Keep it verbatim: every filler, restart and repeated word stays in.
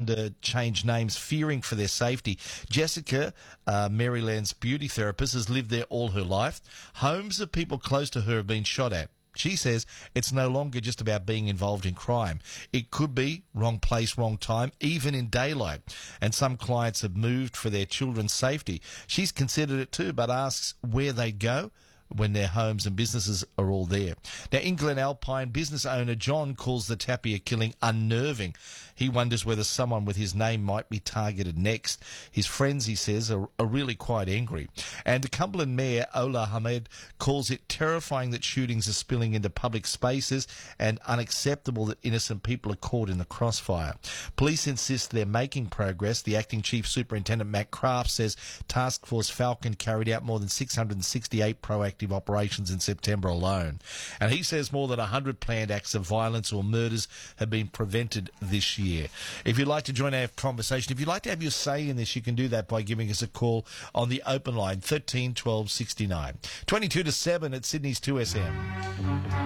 to change names, fearing for their safety. Jessica, uh, Maryland's beauty therapist, has lived there all her life. Homes of people close to her have been shot at. She says it's no longer just about being involved in crime. It could be wrong place, wrong time, even in daylight. And some clients have moved for their children's safety. She's considered it too, but asks where they go when their homes and businesses are all there. Now, in Glen Alpine, business owner John calls the Tapia killing unnerving. He wonders whether someone with his name might be targeted next. His friends, he says, are, are really quite angry. And Cumberland Mayor Ola Hamed calls it terrifying that shootings are spilling into public spaces and unacceptable that innocent people are caught in the crossfire. Police insist they're making progress. The acting chief superintendent, Matt Kraft, says Task Force Falcon carried out more than six hundred sixty-eight proactive operations in September alone. And he says more than one hundred planned acts of violence or murders have been prevented this year. If you'd like to join our conversation, if you'd like to have your say in this, you can do that by giving us a call on the open line, thirteen twelve sixty-nine. twenty-two to seven at Sydney's two S M.